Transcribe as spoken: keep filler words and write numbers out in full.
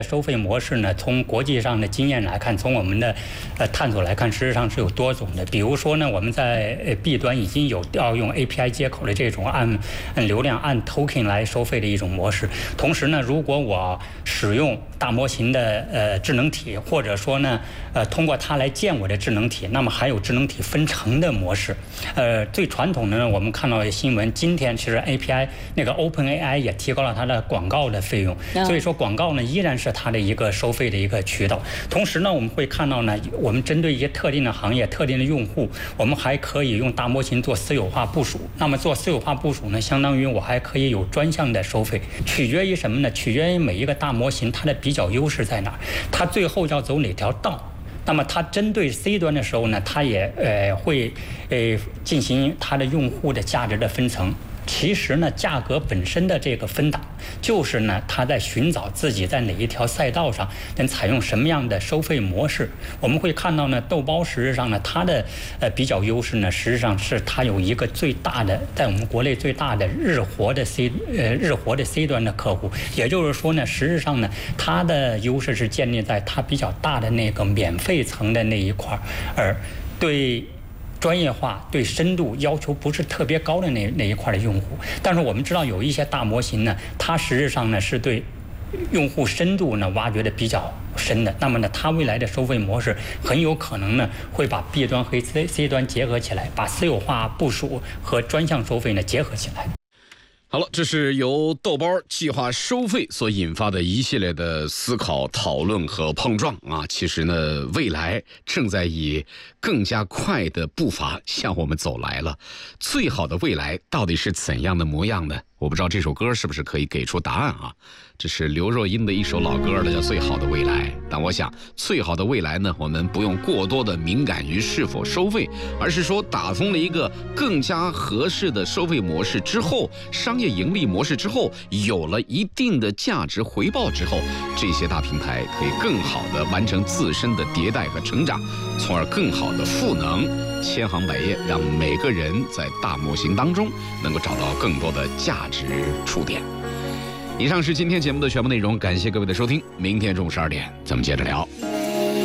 收费模式呢，从国际上的经验来看，从我们的呃探索来看，事实上是有多种的。比如说呢，我们在呃 B 端已经有要用 A P I 接口的这种按按流量按 token 来收费的一种模式。同时呢，如果我使用大模型的呃智能体，或者说呢呃通过它来建我的智能体，那么还有智能体分层的模式。呃，最传统的呢，我们看到的新闻，今天其实 A P I 那个 OpenAI 也提高了它的广告的费用，所以说广告呢依然是它的一个收费的一个渠道。同时呢，我们会看到呢，我们针对一些特定的行业、特定的用户，我们还可以用大模型做私有化部署。那么做私有化部署呢，相当于我还可以有专项的收费，取决于什么呢？取决于每一个大模型它的比较优势在哪儿，它最后要走哪条道。那么它针对 C 端的时候呢，它也呃会呃进行它的用户的价值的分层。其实呢，价格本身的这个分档，就是呢，他在寻找自己在哪一条赛道上能采用什么样的收费模式。我们会看到呢，豆包实际上呢，它的呃比较优势呢，实际上是它有一个最大的，在我们国内最大的日活的 C 呃日活的 C 端的客户。也就是说呢，实际上呢，它的优势是建立在它比较大的那个免费层的那一块，而对专业化、对深度要求不是特别高的那那一块的用户。但是我们知道有一些大模型呢，它实际上呢是对用户深度呢挖掘的比较深的。那么呢，它未来的收费模式很有可能呢会把 B 端和 C C 端结合起来，把私有化部署和专项收费呢结合起来。 好了，这是由豆包计划收费所引发的一系列的思考、讨论和碰撞啊！其实呢，未来正在以更加快的步伐向我们走来了。最好的未来到底是怎样的模样呢？我不知道这首歌是不是可以给出答案啊？这是刘若英的一首老歌，叫《最好的未来》。但我想，最好的未来呢，我们不用过多的敏感于是否收费，而是说打通了一个更加合适的收费模式之后，商业盈利模式之后，有了一定的价值回报之后，这些大平台可以更好的完成自身的迭代和成长，从而更好的赋能千行百业，让每个人在大模型当中能够找到更多的价值触点。以上是今天节目的全部内容，感谢各位的收听，明天中午十二点咱们接着聊。